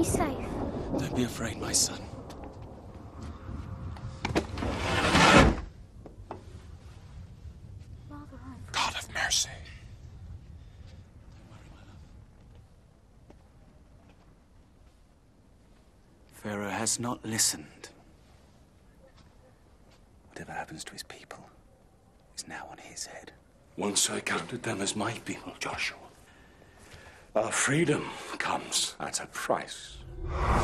be safe. Don't be afraid, my son. God of mercy. Pharaoh has not listened. Whatever happens to his people is now on his head. Once I counted them as my people, Joshua. Our freedom comes at a price.